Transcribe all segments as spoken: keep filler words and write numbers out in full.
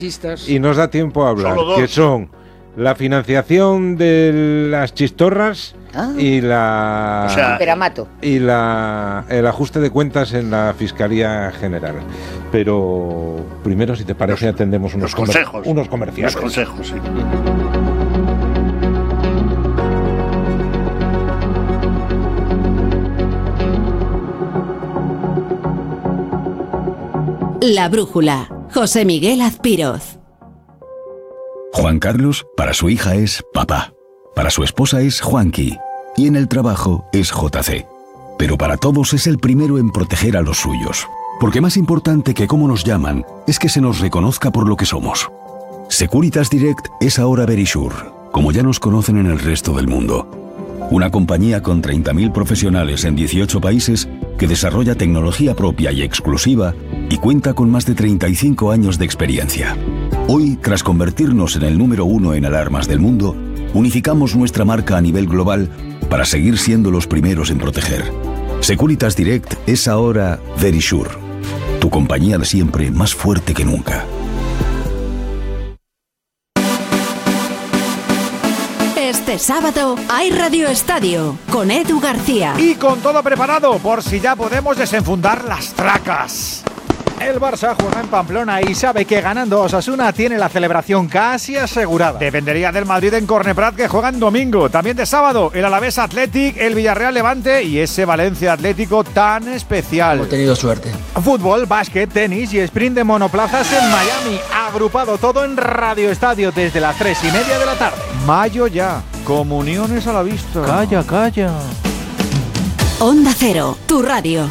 y nos da tiempo a hablar, que son la financiación de las chistorras ah. y la o sea, y la el ajuste de cuentas en la Fiscalía General. Pero primero, si te parece, los, atendemos unos, los consejos, comer, unos comerciales. Los consejos, sí. La Brújula, José Miguel Azpiroz. Juan Carlos, para su hija es papá. Para su esposa es Juanqui. Y en el trabajo es J C. Pero para todos es el primero en proteger a los suyos. Porque más importante que cómo nos llaman es que se nos reconozca por lo que somos. Securitas Direct es ahora Verisure, como ya nos conocen en el resto del mundo. Una compañía con treinta mil profesionales en dieciocho países que desarrolla tecnología propia y exclusiva y cuenta con más de treinta y cinco años de experiencia. Hoy, tras convertirnos en el número uno en alarmas del mundo, unificamos nuestra marca a nivel global para seguir siendo los primeros en proteger. Securitas Direct es ahora Verisure, tu compañía de siempre más fuerte que nunca. Este sábado hay Radio Estadio con Edu García. Y con todo preparado por si ya podemos desenfundar las tracas. El Barça juega en Pamplona y sabe que ganando Osasuna tiene la celebración casi asegurada. Dependería del Madrid en Corneprat, que juega en domingo. También de sábado, el Alavés Athletic, el Villarreal Levante y ese Valencia Atlético tan especial. Hemos tenido suerte. Fútbol, básquet, tenis y sprint de monoplazas en Miami. Agrupado todo en Radio Estadio desde las tres y media de la tarde. Mayo ya. Comuniones a la vista. Calla, calla. Onda Cero, tu radio.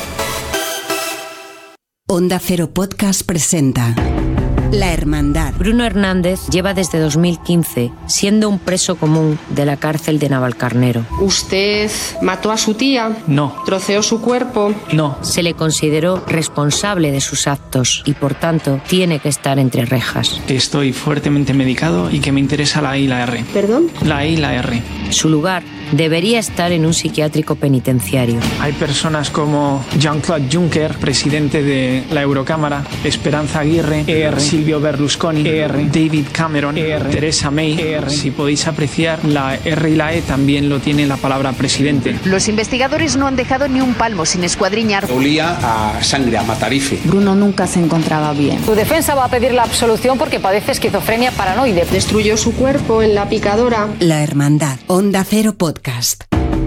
Onda Cero Podcast presenta La Hermandad. Bruno Hernández lleva desde dos mil quince siendo un preso común de la cárcel de Navalcarnero. ¿Usted mató a su tía? No. ¿Troceó su cuerpo? No. Se le consideró responsable de sus actos y por tanto tiene que estar entre rejas. Estoy fuertemente medicado y que me interesa la I y la R. ¿Perdón? La I y la R. Su lugar debería estar en un psiquiátrico penitenciario. Hay personas como Jean-Claude Juncker, presidente de la Eurocámara, Esperanza Aguirre, E R, Silvio Berlusconi, E R, David Cameron, E R, Theresa May, E R. Si podéis apreciar, la R y la E también lo tiene la palabra presidente. Los investigadores no han dejado ni un palmo sin escuadriñar. Olía a sangre, a matarife. Bruno nunca se encontraba bien. Su defensa va a pedir la absolución porque padece esquizofrenia paranoide. Destruyó su cuerpo en la picadora. La Hermandad, Onda Cero Podcast.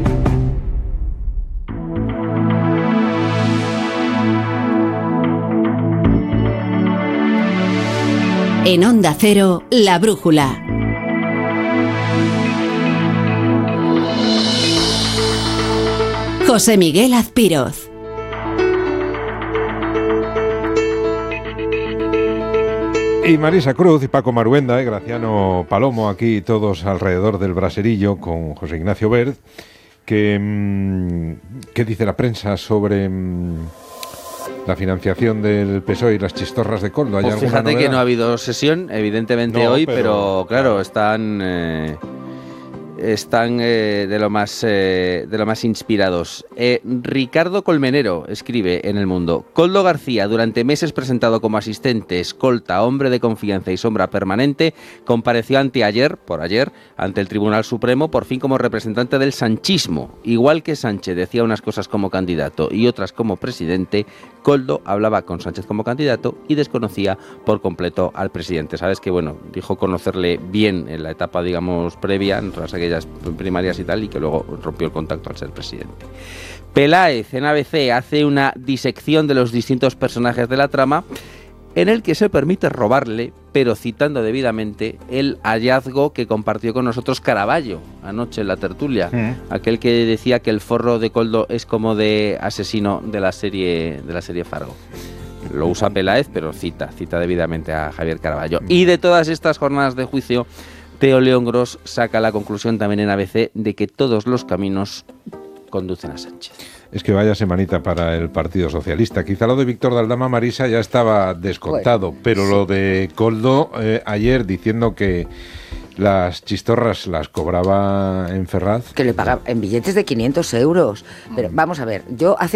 En Onda Cero, La Brújula. José Miguel Azpiroz. Y Marisa Cruz y Paco Maruenda y Graciano Palomo, aquí todos alrededor del braserillo con José Ignacio Bert. Que, ¿Qué dice la prensa sobre la financiación del P S O E y las chistorras de Koldo? ¿Hay pues alguna fíjate novedad? Que no ha habido sesión, evidentemente no, hoy, pero, pero claro, están... Eh... están eh, de lo más eh, de lo más inspirados. Eh, Ricardo Colmenero escribe en El Mundo: Koldo García, durante meses presentado como asistente, escolta, hombre de confianza y sombra permanente, compareció anteayer, por ayer, ante el Tribunal Supremo, por fin como representante del sanchismo. Igual que Sánchez decía unas cosas como candidato y otras como presidente, Koldo hablaba con Sánchez como candidato y desconocía por completo al presidente. Sabes que, bueno, dijo conocerle bien en la etapa, digamos, previa, en todas aquellas primarias y tal, y que luego rompió el contacto al ser presidente. Peláez, en A B C, hace una disección de los distintos personajes de la trama, en el que se permite robarle, pero citando debidamente, el hallazgo que compartió con nosotros Caraballo anoche en la tertulia, mm. aquel que decía que el forro de Koldo es como de asesino de la serie de la serie Fargo. Lo usa Peláez, pero cita, cita debidamente a Javier Caraballo. Y de todas estas jornadas de juicio, Teo León Gros saca la conclusión también en A B C de que todos los caminos conducen a Sánchez. Es que vaya semanita para el Partido Socialista. Quizá lo de Víctor de Aldama, Marisa, ya estaba descontado, bueno, pero sí. Lo de Koldo eh, ayer diciendo que las chistorras las cobraba en Ferraz. Que le pagaba en billetes de quinientos euros. Pero vamos a ver, yo hace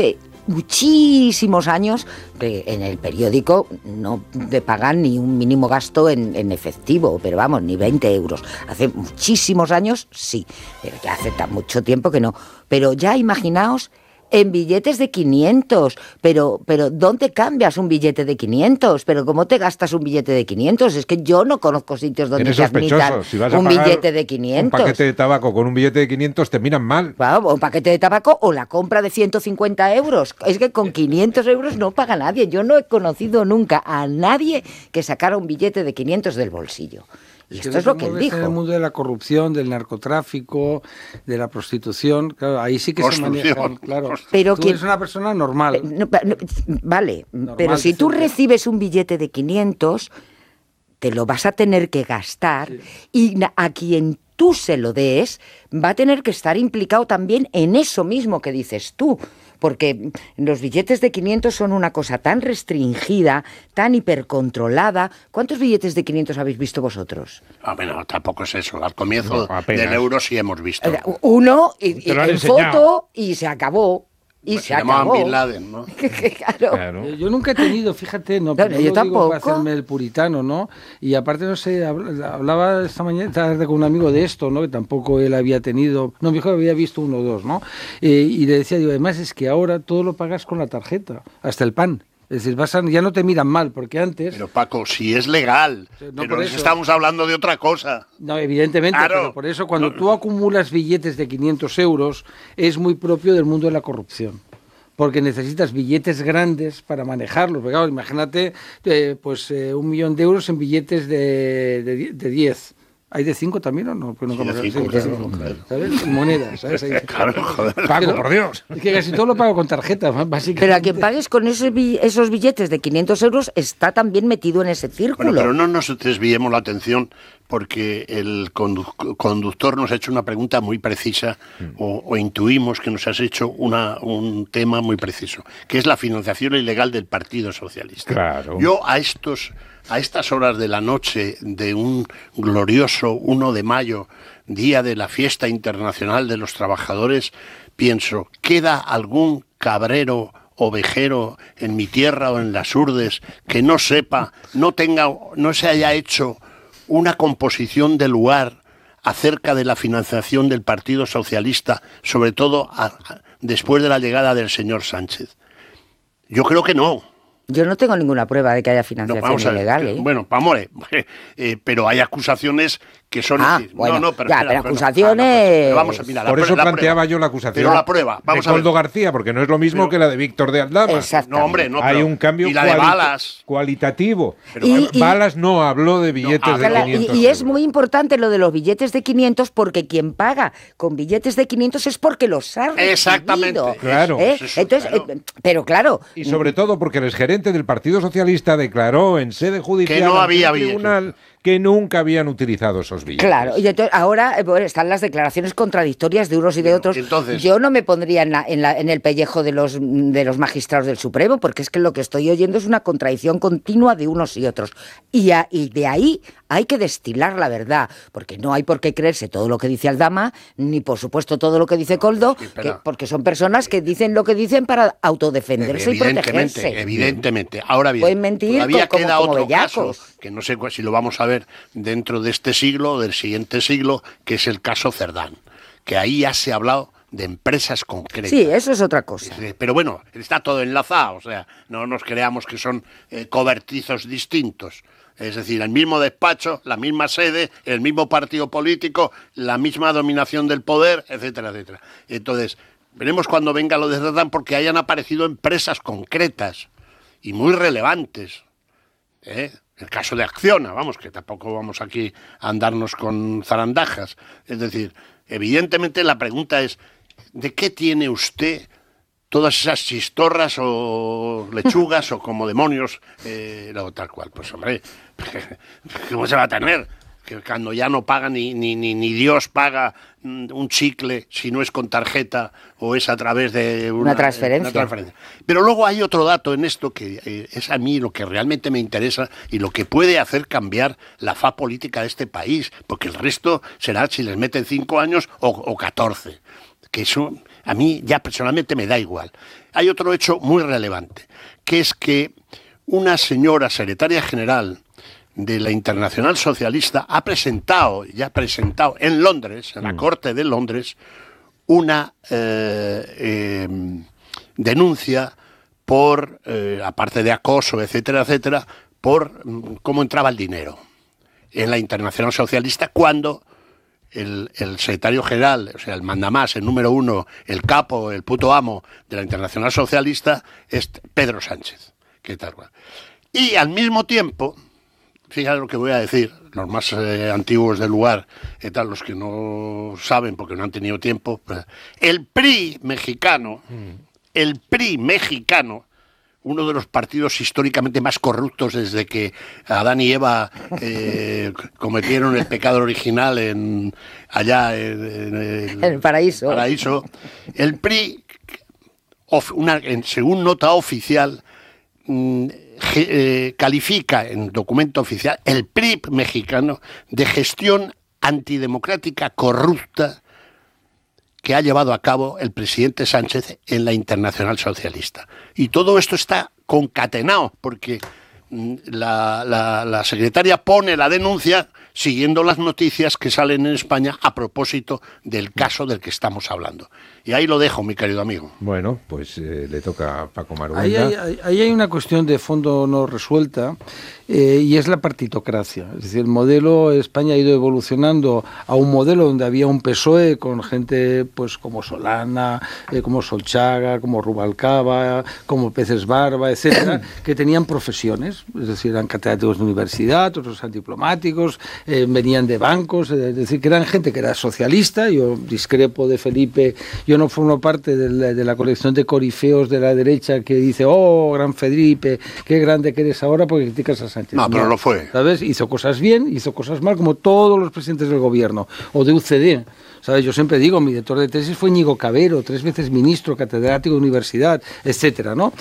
muchísimos años que en el periódico no te pagan ni un mínimo gasto en, en efectivo, pero vamos, ni veinte euros. Hace muchísimos años sí, pero ya hace tan mucho tiempo que no. Pero ya imaginaos en billetes de quinientos, pero, pero ¿dónde cambias un billete de quinientos? ¿Pero cómo te gastas un billete de quinientos? Es que yo no conozco sitios donde te admitan si vas a un billete de quinientos. Un paquete de tabaco con un billete de quinientos te miran mal. Claro, un paquete de tabaco o la compra de ciento cincuenta euros. Es que con quinientos euros no paga nadie. Yo no he conocido nunca a nadie que sacara un billete de quinientos del bolsillo. Y esto es lo que él dijo. En el mundo de la corrupción, del narcotráfico, de la prostitución, claro, ahí sí que se manejan, claro. Pero tú quien, eres una persona normal. No, no, vale, normal, pero si tú siempre. recibes un billete de quinientos, te lo vas a tener que gastar, sí. Y a quien tú se lo des va a tener que estar implicado también en eso mismo que dices tú. Porque los billetes de quinientos son una cosa tan restringida, tan hipercontrolada. ¿Cuántos billetes de quinientos habéis visto vosotros? Ah, bueno, tampoco es eso. Al comienzo no, del euro sí hemos visto. Uno, y, y en enseñado. Foto, y se acabó. Y pues se, se acabó. Bin Laden, ¿no? claro. claro. Yo nunca he tenido, fíjate, no, claro, pero yo lo tampoco. digo para hacerme el puritano, ¿no? Y aparte, no sé, hablaba esta mañana tarde con un amigo de esto, ¿no? Que tampoco él había tenido, no, me dijo que había visto uno o dos, ¿no? Eh, y le decía, digo, además es que ahora todo lo pagas con la tarjeta, hasta el pan. Es decir, vas a, ya no te miran mal, porque antes... Pero Paco, si es legal, no, pero estamos hablando de otra cosa. No, evidentemente, claro. Pero por eso cuando no. tú acumulas billetes de quinientos euros, es muy propio del mundo de la corrupción. Porque necesitas billetes grandes para manejarlos. Porque, claro, imagínate eh, pues eh, un millón de euros en billetes de, de, de diez. ¿Hay de cinco también o no? Pues no, sí, de cinco, sí, claro, claro. ¿Sabes? Monedas, ¿sabes? Claro, joder. Paco, pero, por Dios. Es que casi todo lo pago con tarjeta, básicamente. Pero a quien pagues con esos, esos billetes de quinientos euros está también metido en ese círculo. Bueno, pero no nos desviemos la atención porque el condu- conductor nos ha hecho una pregunta muy precisa mm. o, o intuimos que nos has hecho una, un tema muy preciso, que es la financiación ilegal del Partido Socialista. Claro. Yo a estos... A estas horas de la noche de un glorioso uno de mayo, día de la fiesta internacional de los trabajadores, pienso, ¿queda algún cabrero ovejero en mi tierra o en las Urdes que no sepa, no tenga, no se haya hecho una composición de lugar acerca de la financiación del Partido Socialista, sobre todo a, a, después de la llegada del señor Sánchez? Yo creo que no. Yo no tengo ninguna prueba de que haya financiación no, ilegal. ¿eh? Bueno, vamos, eh, pero hay acusaciones que son... Ah, bueno, no, no, pero, ya, espera, pero pero, acusaciones... ah, no, pues, pero vamos a mirar, Por la, eso la planteaba prueba. yo la acusación pero la prueba, vamos de a ver. Koldo García, porque no es lo mismo no. que la de Víctor de Aldama. No, hombre, no. Hay pero, un cambio y la de Balas. cualitativo. Pero, y, y, Balas no habló de billetes no, de la, quinientos. Y, y es muy importante lo de los billetes de quinientos porque quien paga con billetes de quinientos es porque los ha recibido. Exactamente. Claro. ¿Eh? Eso, Entonces, claro. Eh, pero claro. Y sobre todo porque el exgerente del Partido Socialista declaró en sede judicial que no había ante el tribunal billetes. Que nunca habían utilizado esos billetes. Claro, y entonces ahora bueno, están las declaraciones contradictorias de unos y de otros. Entonces, yo no me pondría en, la, en, la, en el pellejo de los, de los magistrados del Supremo, porque es que lo que estoy oyendo es una contradicción continua de unos y otros. Y, a, y de ahí hay que destilar la verdad, porque no hay por qué creerse todo lo que dice Aldama, ni por supuesto todo lo que dice Koldo, sí, que, porque son personas que dicen lo que dicen para autodefenderse y protegerse. Evidentemente, ahora bien, pueden mentir todavía como, queda como otro bellacos. caso, que no sé si lo vamos a ver dentro de este siglo o del siguiente siglo, que es el caso Cerdán, que ahí ya se ha hablado de empresas concretas. Sí, eso es otra cosa. Pero bueno, está todo enlazado, o sea, no nos creamos que son eh, cobertizos distintos. Es decir, el mismo despacho, la misma sede, el mismo partido político, la misma dominación del poder, etcétera, etcétera. Entonces, veremos cuando venga lo de Cerdán, porque hayan aparecido empresas concretas y muy relevantes. ¿Eh? El caso de Acciona, vamos, que tampoco vamos aquí a andarnos con zarandajas. Es decir, evidentemente la pregunta es, ¿de qué tiene usted todas esas chistorras o lechugas o como demonios, eh, o tal cual? Pues hombre, ¿cómo se va a tener? Que cuando ya no paga ni, ni, ni, ni Dios paga un chicle si no es con tarjeta o es a través de una, una, transferencia. una transferencia. Pero luego hay otro dato en esto que eh, es a mí lo que realmente me interesa y lo que puede hacer cambiar la faz política de este país, porque el resto será si les meten cinco años o, o catorce. Que eso a mí ya personalmente me da igual. Hay otro hecho muy relevante, que es que una señora secretaria general de la Internacional Socialista ha presentado, ya ha presentado en Londres, en la Corte de Londres, una eh, eh, denuncia por, eh, aparte de acoso, etcétera, etcétera, por mm, cómo entraba el dinero en la Internacional Socialista cuando el, el secretario general, o sea, el mandamás, el número uno, el capo, el puto amo de la Internacional Socialista es Pedro Sánchez. ¿Qué tal? Y al mismo tiempo, fíjate lo que voy a decir, los más eh, antiguos del lugar, y tal, los que no saben porque no han tenido tiempo, pues, el P R I mexicano, el P R I mexicano, uno de los partidos históricamente más corruptos desde que Adán y Eva eh, cometieron el pecado original en allá en, en el, en el paraíso. paraíso. El P R I, of, una, en, según nota oficial, mm, eh, califica en documento oficial el P R I mexicano de gestión antidemocrática corrupta que ha llevado a cabo el presidente Sánchez en la Internacional Socialista. Y todo esto está concatenado, porque la, la, la secretaria pone la denuncia siguiendo las noticias que salen en España a propósito del caso del que estamos hablando. Y ahí lo dejo, mi querido amigo. Bueno, pues eh, le toca a Paco Maruenda. Ahí hay, ahí, ahí hay una cuestión de fondo no resuelta, eh, y es la partitocracia. Es decir, el modelo España ha ido evolucionando a un modelo donde había un P S O E con gente pues como Solana, eh, como Solchaga, como Rubalcaba, como Peces Barba, etcétera, que tenían profesiones, es decir, eran catedráticos de universidad, otros eran diplomáticos, eh, venían de bancos, eh, es decir, que eran gente que era socialista. Yo discrepo de Felipe, yo no formo parte de la, de la colección de corifeos de la derecha que dice, oh, gran Felipe, qué grande que eres ahora porque criticas a Sánchez. No, pero no, lo fue. ¿Sabes? Hizo cosas bien, hizo cosas mal, como todos los presidentes del gobierno, o de U C D. ¿Sabes? Yo siempre digo, mi director de tesis fue Íñigo Cabero, tres veces ministro, catedrático de universidad, etcétera, ¿no?